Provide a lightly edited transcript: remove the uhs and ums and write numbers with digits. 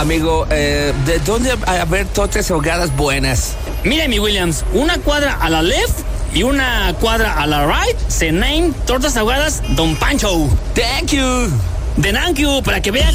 amigo, ¿de dónde haber tortas ahogadas buenas? Mire, mi Williams, una cuadra a la left y una cuadra a la right se name Tortas Ahogadas Don Pancho. Thank you. De thank you, para que vea